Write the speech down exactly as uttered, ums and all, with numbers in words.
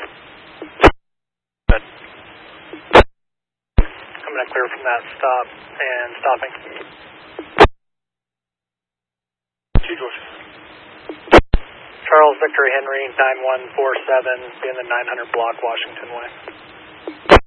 Good. I'm going to clear from that stop and stopping. Two George. Charles Victor Henry, nine one four seven, be in the nine hundred block, Washington Way.